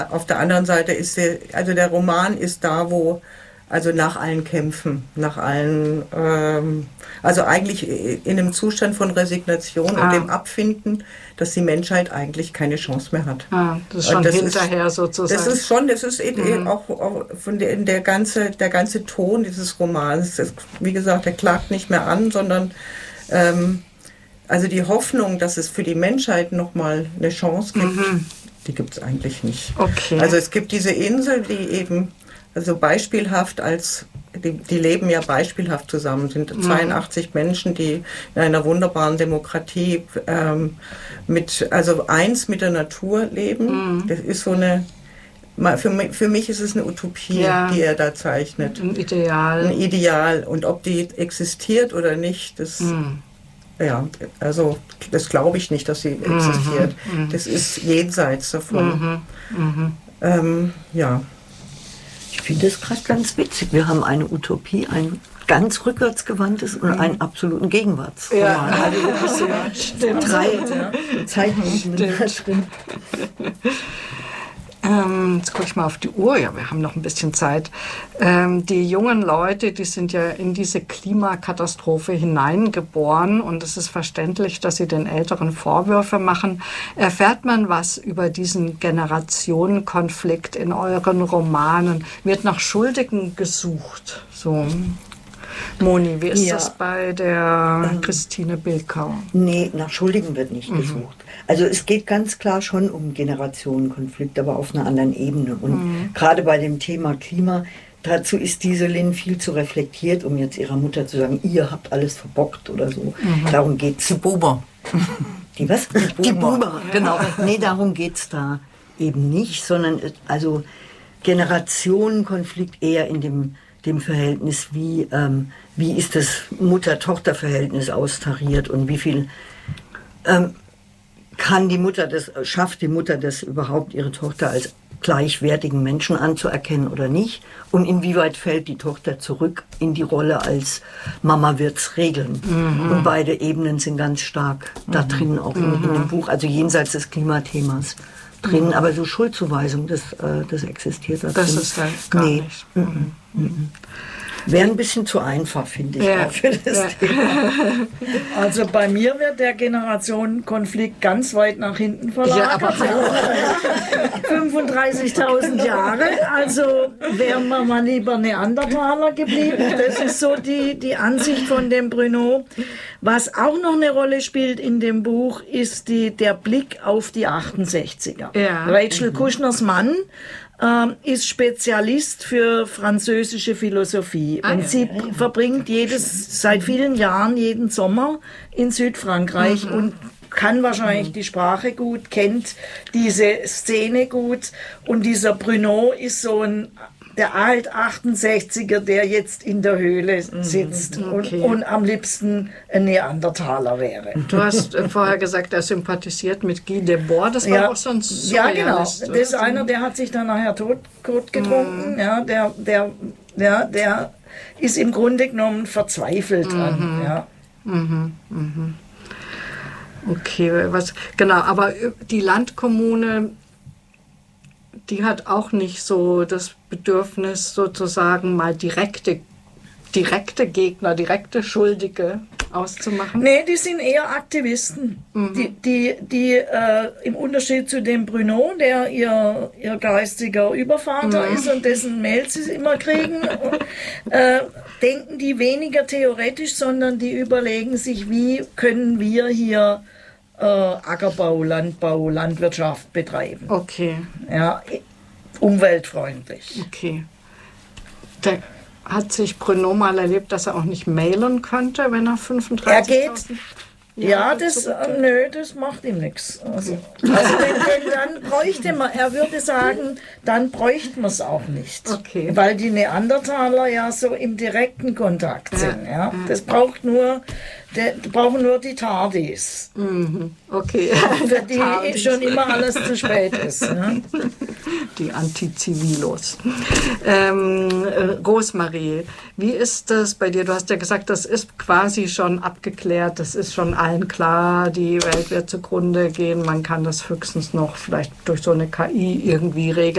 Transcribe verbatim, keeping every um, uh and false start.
Auf der anderen Seite ist der, also der Roman ist da, wo, also nach allen Kämpfen, nach allen, ähm, also eigentlich in einem Zustand von Resignation ah. und dem Abfinden, dass die Menschheit eigentlich keine Chance mehr hat. Ah, das ist schon das hinterher ist, sozusagen. Das ist schon, das ist mhm. auch, auch von der, der ganze, der ganze Ton dieses Romans, das, wie gesagt, der klagt nicht mehr an, sondern ähm, also die Hoffnung, dass es für die Menschheit nochmal eine Chance gibt, mhm. die gibt es eigentlich nicht. Okay. Also es gibt diese Insel, die eben also beispielhaft als, die, die leben ja beispielhaft zusammen, sind mhm. zweiundachtzig Menschen, die in einer wunderbaren Demokratie ähm, mit, also eins mit der Natur leben. Mhm. Das ist so eine, für mich, für mich ist es eine Utopie, ja. die er da zeichnet. Ein Ideal. Ein Ideal. Und ob die existiert oder nicht, das... Mhm. Ja, also das glaube ich nicht, dass sie mhm, existiert. Mhm. Das ist jenseits davon. Mhm, mhm. Ähm, ja. Ich finde das gerade ganz witzig. Wir haben eine Utopie, ein ganz rückwärtsgewandtes und einen absoluten Gegenwarts. Ja, also ja, stimmt. Drei ja. Zeichnungen da drin. Ähm, jetzt gucke ich mal auf die Uhr. Ja, wir haben noch ein bisschen Zeit. Ähm, die jungen Leute, die sind ja in diese Klimakatastrophe hineingeboren und es ist verständlich, dass sie den Älteren Vorwürfe machen. Erfährt man was über diesen Generationenkonflikt in euren Romanen? Wird nach Schuldigen gesucht? So. Moni, wie ist ja. das bei der ähm, Christine Bilkau? Nee, nach Schuldigen wird nicht mhm. gesucht. Also es geht ganz klar schon um Generationenkonflikt, aber auf einer anderen Ebene. Und mhm. gerade bei dem Thema Klima, dazu ist diese Lynn viel zu reflektiert, um jetzt ihrer Mutter zu sagen, ihr habt alles verbockt oder so. Mhm. Darum geht's. Die Buber. Die was? Die Buber, Die Buber genau. Nee, darum geht's da eben nicht, sondern also Generationenkonflikt eher in dem dem Verhältnis, wie, ähm, wie ist das Mutter-Tochter-Verhältnis austariert und wie viel ähm, kann die Mutter das, schafft die Mutter das überhaupt, ihre Tochter als gleichwertigen Menschen anzuerkennen oder nicht? Und inwieweit fällt die Tochter zurück in die Rolle als Mama wird's regeln? Mhm. Und beide Ebenen sind ganz stark mhm. da drin, auch in, in dem Buch, also jenseits des Klimathemas drin, mhm. aber so Schuldzuweisung, das, äh, das existiert da drin. Das ist da gar nee. nicht. Mhm. Mhm. Wäre ein bisschen zu einfach, finde ich, ja. auch für das ja. Thema. Also bei mir wird der Generationenkonflikt ganz weit nach hinten verlagert. Ja, fünfunddreißigtausend Jahre, also wären wir mal lieber Neandertaler geblieben. Das ist so die, die Ansicht von dem Bruno. Was auch noch eine Rolle spielt in dem Buch, ist die, der Blick auf die achtundsechziger. Ja. Rachel Kuschners Mann ist Spezialist für französische Philosophie ah, und ja, sie ja, ja. verbringt jedes seit vielen Jahren jeden Sommer in Südfrankreich mhm. und kann wahrscheinlich mhm. die Sprache gut, kennt diese Szene gut und dieser Bruno ist so ein der alt achtundsechziger, der jetzt in der Höhle sitzt okay. und, und am liebsten ein Neandertaler wäre. Du hast äh, vorher gesagt, er sympathisiert mit Guy Debord, das war ja. auch so ein Ja, genau. Das ist einer, der hat sich dann nachher tot, tot getrunken. Mm. Ja, der, der, der, der ist im Grunde genommen verzweifelt mm-hmm. an. Ja. Mm-hmm. Mm-hmm. Okay, was, genau, aber die Landkommune, die hat auch nicht so das Bedürfnis, sozusagen mal direkte, direkte Gegner, direkte Schuldige auszumachen? Nee, die sind eher Aktivisten. Mhm. Die, die, die äh, im Unterschied zu dem Bruno, der ihr, ihr geistiger Übervater mhm. ist und dessen Mails sie immer kriegen, äh, denken die weniger theoretisch, sondern die überlegen sich, wie können wir hier äh, Ackerbau, Landbau, Landwirtschaft betreiben. Okay. Ja, umweltfreundlich. Okay. Da hat sich Bruno mal erlebt, dass er auch nicht mailen könnte, wenn er fünfunddreißigtausend... Er geht... Ja, das, äh, nö, das macht ihm nichts. Also, also wenn, wenn, dann bräuchte man, er würde sagen, dann bräuchte man es auch nicht. Okay. Weil die Neandertaler ja so im direkten Kontakt sind. Ja, ja. Das braucht nur, der, brauchen nur die Tardis. Mhm. Okay. Für die Tardis. Schon immer alles zu spät ist. Ne? Die Antizivilos. Ähm, Rosemarie, wie ist das bei dir? Du hast ja gesagt, das ist quasi schon abgeklärt, das ist schon allen klar, die Welt wird zugrunde gehen, man kann das höchstens noch vielleicht durch so eine K I irgendwie regeln.